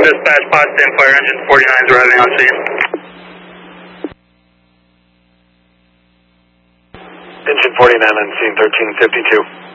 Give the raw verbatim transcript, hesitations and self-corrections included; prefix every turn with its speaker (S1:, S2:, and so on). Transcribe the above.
S1: dispatch, Potsdam Fire Engine forty-nine is arriving on scene.
S2: Engine forty-nine on scene, thirteen fifty-two.